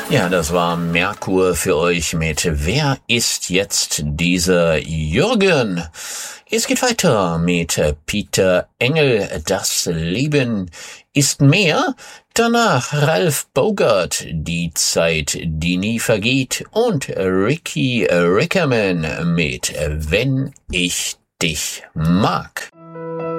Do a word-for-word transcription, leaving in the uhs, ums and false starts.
Ja, das war Merkur für euch mit Wer ist jetzt dieser Jürgen? Es geht weiter mit Peter Engel, Das Leben ist mehr. Danach Ralf Bogart, Die Zeit, die nie vergeht. Und Ricky Rickerman mit Wenn ich dich mag.